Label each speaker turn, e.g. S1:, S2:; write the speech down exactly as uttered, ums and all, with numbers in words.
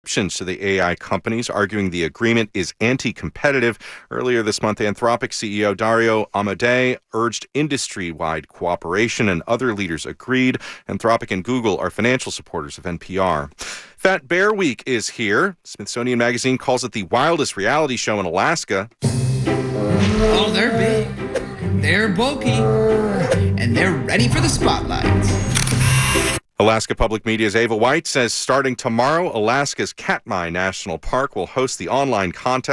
S1: to the A I companies, arguing the agreement is anti-competitive. Earlier this month, Anthropic C E O Dario Amodei urged industry-wide cooperation, and other leaders agreed. Anthropic and Google are financial supporters of N P R. Fat Bear Week is here. Smithsonian Magazine calls it the wildest reality show in Alaska.
S2: Oh, they're big, they're bulky, and they're ready for the spotlight.
S1: Alaska Public Media's Ava White says starting tomorrow, Alaska's Katmai National Park will host the online contest